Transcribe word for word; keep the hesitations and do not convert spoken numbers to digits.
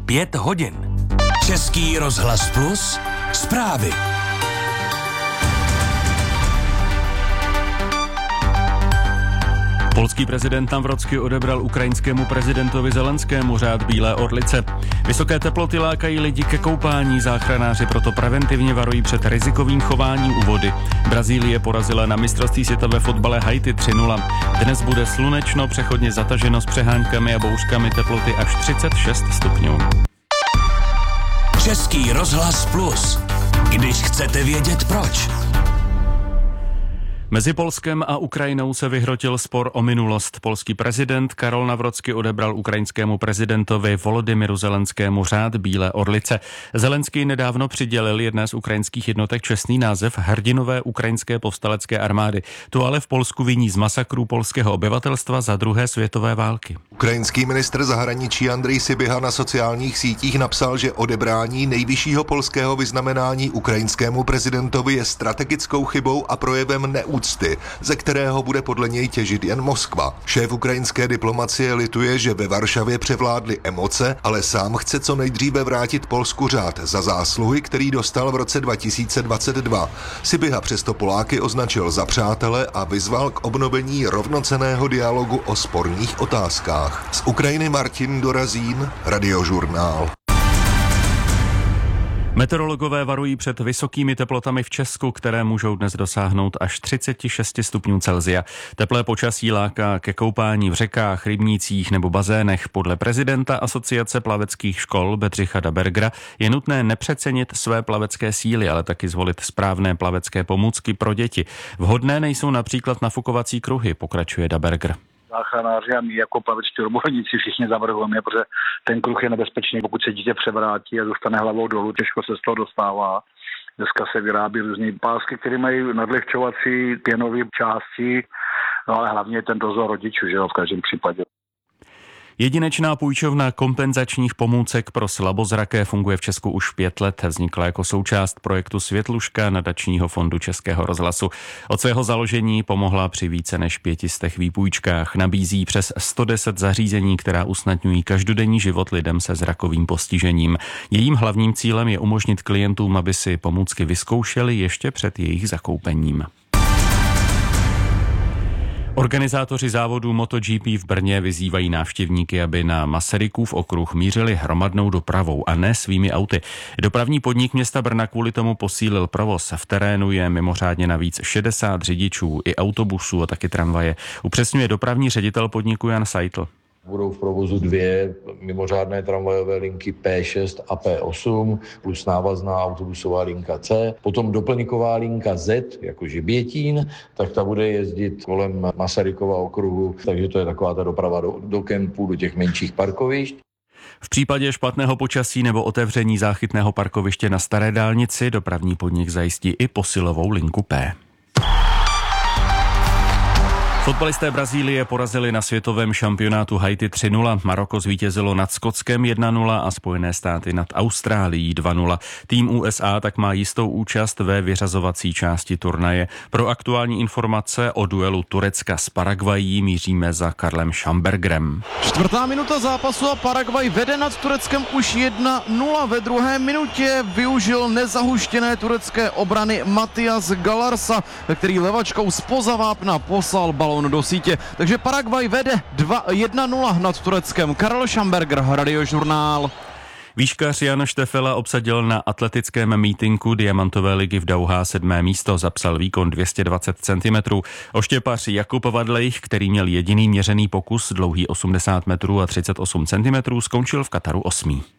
pět hodin. Český rozhlas Plus, zprávy. Polský prezident Nawrocki odebral ukrajinskému prezidentovi Zelenskému řád Bílé orlice. Vysoké teploty lákají lidi ke koupání, záchranáři proto preventivně varují před rizikovým chováním u vody. Brazílie porazila na mistrovství světa ve fotbale Haiti tři nula. Dnes bude slunečno, přechodně zataženo s přeháňkami a bouřkami, teploty až třicet šest stupňů. Český rozhlas Plus. Když chcete vědět proč. Mezi Polskem a Ukrajinou se vyhrotil spor o minulost. Polský prezident Karol Nawrocki odebral ukrajinskému prezidentovi Volodymyru Zelenskému řád Bílé orlice. Zelenský nedávno přidělil jedné z ukrajinských jednotek čestný název Hrdinové ukrajinské povstalecké armády. To ale v Polsku viní z masakrů polského obyvatelstva za druhé světové války. Ukrajinský ministr zahraničí Andrej Sybiha na sociálních sítích napsal, že odebrání nejvyššího polského vyznamenání ukrajinskému prezidentovi je strategickou chybou a projevem neúcty, ze kterého bude podle něj těžit jen Moskva. Šéf ukrajinské diplomacie lituje, že ve Varšavě převládly emoce, ale sám chce co nejdříve vrátit Polsku řád za zásluhy, který dostal v roce dva tisíce dvacet dva. Sybiha přesto Poláky označil za přátele a vyzval k obnovení rovnocenného dialogu o sporných otázkách. Z Ukrajiny Martin Dorazín, Radiožurnál. Meteorologové varují před vysokými teplotami v Česku, které můžou dnes dosáhnout až třicet šest stupňů Celsia. Teplé počasí láká ke koupání v řekách, rybnících nebo bazénech. Podle prezidenta Asociace plaveckých škol Bedřicha Dabergera je nutné nepřecenit své plavecké síly, ale taky zvolit správné plavecké pomůcky pro děti. Vhodné nejsou například nafukovací kruhy, pokračuje Daberger. Záchranáři a my jako plavečtí odborníci všichni zavrhujeme, protože ten kruh je nebezpečný, pokud se dítě převrátí a dostane hlavou dolů, těžko se z toho dostává. Dneska se vyrábí různý pásky, které mají nadlehčovací pěnové části, no ale hlavně ten dozor rodičů, že jo, v každém případě. Jedinečná půjčovna kompenzačních pomůcek pro slabozraké funguje v Česku už pět let. Vznikla jako součást projektu Světluška nadačního fondu Českého rozhlasu. Od svého založení pomohla při více než pětistech výpůjčkách. Nabízí přes sto deset zařízení, která usnadňují každodenní život lidem se zrakovým postižením. Jejím hlavním cílem je umožnit klientům, aby si pomůcky vyzkoušeli ještě před jejich zakoupením. Organizátoři závodu MotoGP v Brně vyzývají návštěvníky, aby na Masarykův okruh mířili hromadnou dopravou a ne svými auty. Dopravní podnik města Brna kvůli tomu posílil provoz. V terénu je mimořádně navíc šedesát řidičů i autobusů a taky tramvaje. Upřesňuje dopravní ředitel podniku Jan Seitl. Budou v provozu dvě mimořádné tramvajové linky P šest a P osm plus návazná autobusová linka C. Potom doplňková linka Z, jako Žibětín, tak ta bude jezdit kolem Masarykova okruhu, takže to je taková ta doprava do, do kempů, do těch menších parkovišť. V případě špatného počasí nebo otevření záchytného parkoviště na staré dálnici dopravní podnik zajistí i posilovou linku P. Fotbalisté Brazílie porazili na světovém šampionátu Haiti tři nula. Maroko zvítězilo nad Skotskem jedna nula a Spojené státy nad Austrálií dva nula. Tým U S A tak má jistou účast ve vyřazovací části turnaje. Pro aktuální informace o duelu Turecka s Paraguayí míříme za Karlem Schambergerem. Čtvrtá minuta zápasu a Paraguay vede nad Tureckem už jedna nula. Ve druhé minutě využil nezahuštěné turecké obrany Matias Galarsa, který levačkou zpoza vápna poslal balón do sítě. Takže Paraguay vede jedna nula nad Tureckem. Karel Schamberger, Radiožurnál. Výškař Jan Štefela obsadil na atletickém mítinku Diamantové ligy v Dauhá sedmé místo, zapsal výkon dvě stě dvacet centimetrů. Oštěpař Jakub Vadlejch, který měl jediný měřený pokus, dlouhý osmdesát metrů a třicet osm centimetrů, skončil v Kataru osmý.